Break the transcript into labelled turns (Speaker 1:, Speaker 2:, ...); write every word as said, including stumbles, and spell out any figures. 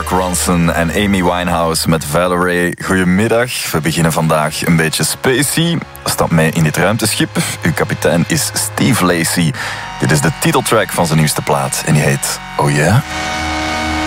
Speaker 1: Mark Ronson en Amy Winehouse met Valerie. Goedemiddag. We beginnen vandaag een beetje spacey. Stap mee in dit ruimteschip. Uw kapitein is Steve Lacy. Dit is de titeltrack van zijn nieuwste plaat en die heet Oh Yeah?